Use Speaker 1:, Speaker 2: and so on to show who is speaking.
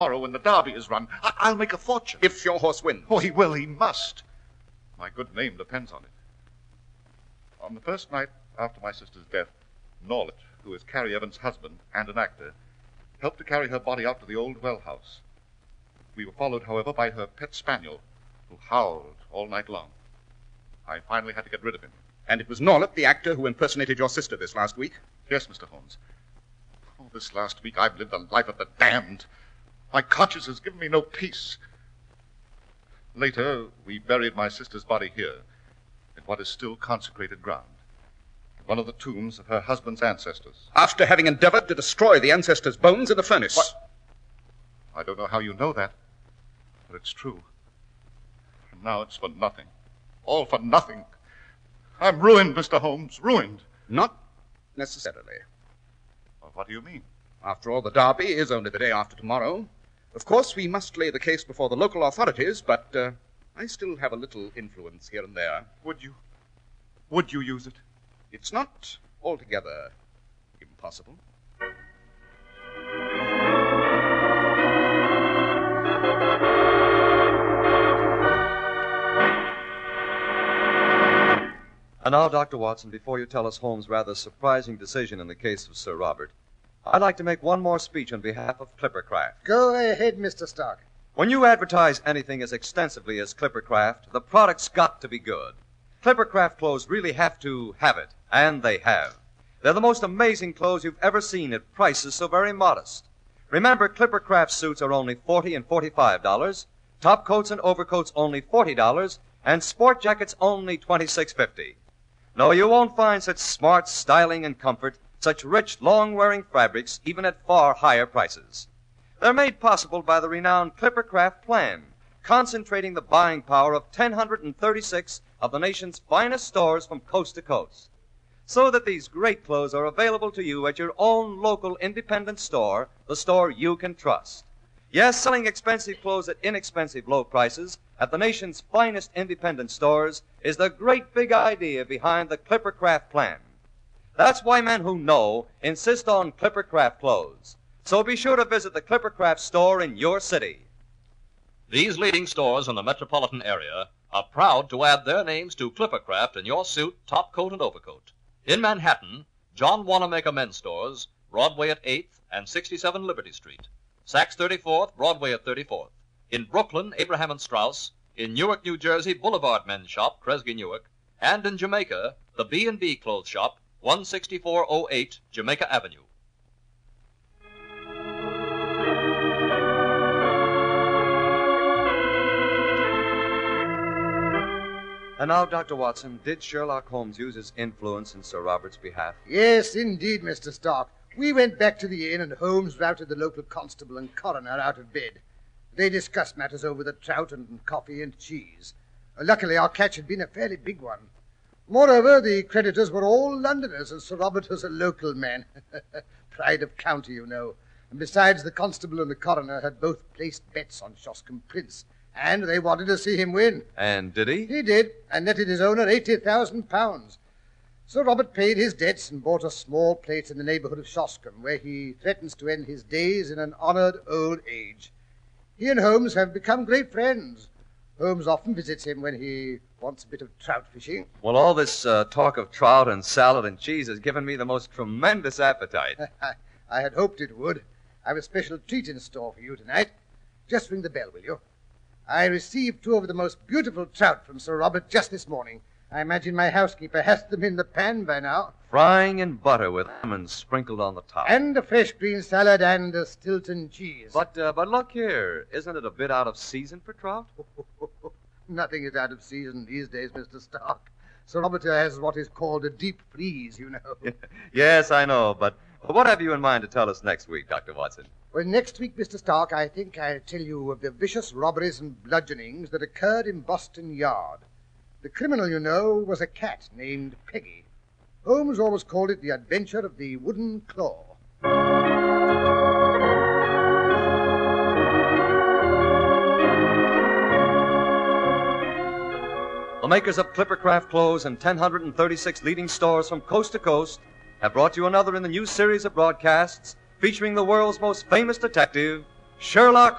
Speaker 1: Tomorrow when the derby is run, I'll make a fortune.
Speaker 2: If your horse wins.
Speaker 1: Oh, he will, he must. My good name depends on it. On the first night after my sister's death, Norlet, who is Carrie Evans' husband and an actor, helped to carry her body out to the old well house. We were followed, however, by her pet spaniel, who howled all night long. I finally had to get rid of him.
Speaker 2: And it was Norlet, the actor, who impersonated your sister this last week?
Speaker 1: Yes, Mr. Holmes. Oh, this last week I've lived the life of the damned. My conscience has given me no peace. Later, we buried my sister's body here, in what is still consecrated ground, one of the tombs of her husband's ancestors.
Speaker 2: After having endeavored to destroy the ancestors' bones in the furnace.
Speaker 1: What? I don't know how you know that, but it's true. And now it's for nothing. All for nothing. I'm ruined, Mr. Holmes, ruined.
Speaker 2: Not necessarily.
Speaker 1: Well, what do you mean?
Speaker 2: After all, the derby is only the day after tomorrow. Of course, we must lay the case before the local authorities, but I still have a little influence here and there.
Speaker 1: Would you? Would you use it?
Speaker 2: It's not altogether impossible.
Speaker 3: And now, Dr. Watson, before you tell us Holmes' rather surprising decision in the case of Sir Robert, I'd like to make one more speech on behalf of Clippercraft.
Speaker 4: Go ahead, Mr. Stark.
Speaker 3: When you advertise anything as extensively as Clippercraft, the product's got to be good. Clippercraft clothes really have to have it, and they have. They're the most amazing clothes you've ever seen at prices so very modest. Remember, Clippercraft suits are only $40 and $45, top coats and overcoats only $40, and sport jackets only $26.50. No, you won't find such smart styling and comfort, such rich, long-wearing fabrics, even at far higher prices. They're made possible by the renowned Clippercraft plan, concentrating the buying power of 1,036 of the nation's finest stores from coast to coast, so that these great clothes are available to you at your own local independent store, the store you can trust. Yes, selling expensive clothes at inexpensive low prices at the nation's finest independent stores is the great big idea behind the Clippercraft plan. That's why men who know insist on Clippercraft clothes. So be sure to visit the Clippercraft store in your city.
Speaker 5: These leading stores in the metropolitan area are proud to add their names to Clippercraft in your suit, top coat, and overcoat. In Manhattan, John Wanamaker Men's Stores, Broadway at 8th and 67 Liberty Street. Saks 34th, Broadway at 34th. In Brooklyn, Abraham and Straus. In Newark, New Jersey, Boulevard Men's Shop, Kresge Newark. And in Jamaica, the B&B Clothes Shop, 16408 Jamaica Avenue.
Speaker 3: And now, Dr. Watson, did Sherlock Holmes use his influence in Sir Robert's behalf?
Speaker 4: Yes, indeed, Mr. Stark. We went back to the inn, and Holmes routed the local constable and coroner out of bed. They discussed matters over the trout and coffee and cheese. Luckily, our catch had been a fairly big one. Moreover, the creditors were all Londoners, and Sir Robert was a local man. Pride of county, you know. And besides, the constable and the coroner had both placed bets on Shoscombe Prince, and they wanted to see him win.
Speaker 3: And did he?
Speaker 4: He did, and netted his owner £80,000. Sir Robert paid his debts and bought a small place in the neighbourhood of Shoscombe, where he threatens to end his days in an honoured old age. He and Holmes have become great friends. Holmes often visits him when he wants a bit of trout fishing.
Speaker 3: Well, all this talk of trout and salad and cheese has given me the most tremendous appetite.
Speaker 4: I had hoped it would. I've a special treat in store for you tonight. Just ring the bell, will you? I received 2 of the most beautiful trout from Sir Robert just this morning. I imagine my housekeeper has them in the pan by now.
Speaker 3: Frying in butter with lemons sprinkled on the top.
Speaker 4: And a fresh green salad and a Stilton cheese.
Speaker 3: But look here, isn't it a bit out of season for trout?
Speaker 4: Nothing is out of season these days, Mr. Stark. Sir Robert has what is called a deep freeze, you know.
Speaker 3: Yes, I know, but what have you in mind to tell us next week, Dr. Watson?
Speaker 4: Well, next week, Mr. Stark, I think I'll tell you of the vicious robberies and bludgeonings that occurred in Boston Yard. The criminal, you know, was a cat named Peggy. Holmes always called it the adventure of the wooden claw.
Speaker 3: The makers of Clippercraft clothes and 1,036 leading stores from coast to coast have brought you another in the new series of broadcasts featuring the world's most famous detective, Sherlock